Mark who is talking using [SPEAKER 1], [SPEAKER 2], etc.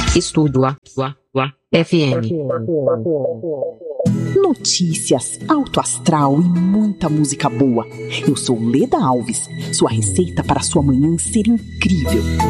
[SPEAKER 1] Estúdio FM.
[SPEAKER 2] Notícias, alto astral e muita música boa. Eu sou Leda Alves, sua receita para sua manhã ser incrível.